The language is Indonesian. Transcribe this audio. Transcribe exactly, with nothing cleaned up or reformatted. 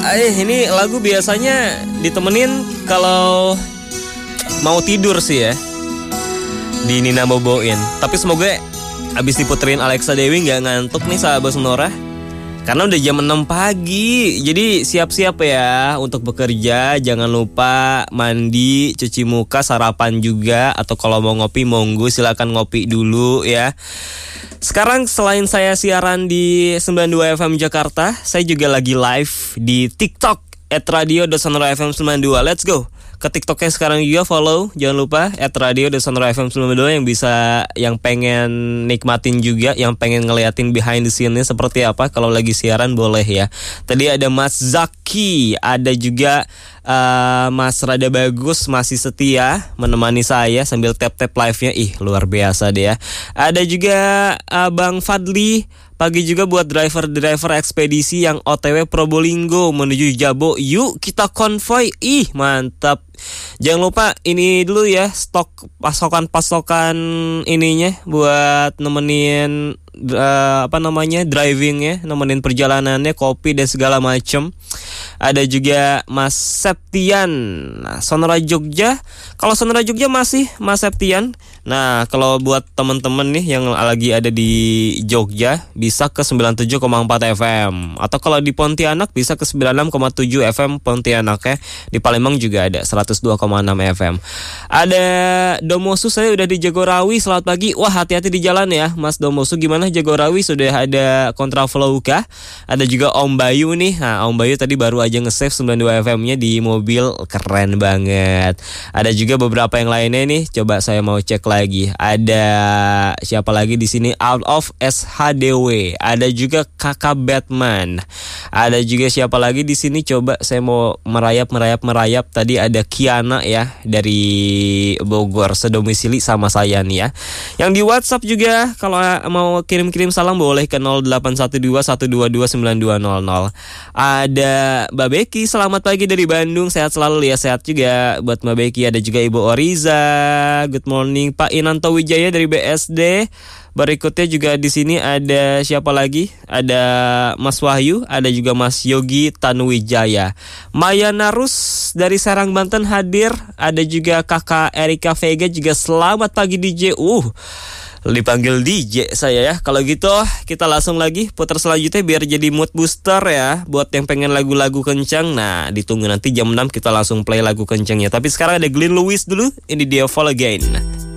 Eh, ini lagu biasanya ditemenin kalau mau tidur sih ya, di Nina Boboin. Tapi semoga abis diputerin Alexa Dewi gak ngantuk nih sahabat Sonora, karena udah jam enam pagi. Jadi siap-siap ya untuk bekerja. Jangan lupa mandi, cuci muka, sarapan juga. Atau kalau mau ngopi, monggo silakan ngopi dulu ya. Sekarang selain saya siaran di sembilan puluh dua F M Jakarta, saya juga lagi live di TikTok at radio dot sonora F M sembilan puluh dua. Let's go ke TikToknya sekarang juga, follow. Jangan lupa at radio dot sonora F M sembilan puluh dua yang bisa, yang pengen nikmatin juga, yang pengen ngeliatin behind the scene-nya seperti apa kalau lagi siaran, boleh ya. Tadi ada Mas Zaki, ada juga uh, Mas Rada Bagus masih setia menemani saya sambil tap-tap live-nya. Ih, luar biasa deh ya. Ada juga uh, Bang Fadli. Pagi juga buat driver-driver ekspedisi yang O T W Probolinggo menuju Jabo. Yuk kita konvoy. Ih, mantap. Jangan lupa ini dulu ya, stok pasokan-pasokan ininya buat nemenin uh, apa namanya drivingnya, nemenin perjalanannya, kopi dan segala macem. Ada juga Mas Septian, nah, Sonora Jogja. Kalau Sonora Jogja masih Mas Septian. Nah, kalau buat teman-teman nih yang lagi ada di Jogja, bisa ke sembilan puluh tujuh koma empat F M. Atau kalau di Pontianak bisa ke sembilan puluh enam koma tujuh F M Pontianak ya. Di Palembang juga ada seratus dua koma enam F M. Ada Domosu, saya udah di Jagorawi. Selamat pagi. Wah, hati-hati di jalan ya Mas Domosu. Gimana Jagorawi, sudah ada kontraflow kah? Ada juga Om Bayu nih. Nah, Om Bayu tadi baru aja nge-save sembilan puluh dua F M-nya di mobil. Keren banget. Ada juga beberapa yang lainnya nih. Coba saya mau cek lagi. Ada siapa lagi di sini? Out of S H D W. Ada juga Kakak Batman. Ada juga siapa lagi di sini? Coba saya mau merayap merayap merayap. Tadi ada Kiana ya dari Bogor, sedomisili sama saya nih ya. Yang di WhatsApp juga kalau mau kirim-kirim salam boleh ke nol delapan satu dua satu dua dua sembilan dua nol nol. Ada Mbak Becky, selamat pagi dari Bandung. Sehat selalu ya, sehat juga buat Mbak Becky. Ada juga Ibu Oriza. Good morning Pak Inanto Wijaya dari B S D. Berikutnya juga di sini ada siapa lagi? Ada Mas Wahyu, ada juga Mas Yogi Tanuwijaya. Maya Narus dari Serang Banten hadir. Ada juga Kakak Erika Vega juga, selamat pagi D J. Uh, dipanggil D J saya ya. Kalau gitu kita langsung lagi putar selanjutnya biar jadi mood booster ya. Buat yang pengen lagu-lagu kencang, nah ditunggu nanti jam enam kita langsung play lagu kencangnya. Tapi sekarang ada Glenn Lewis dulu. Ini dia Fall Again.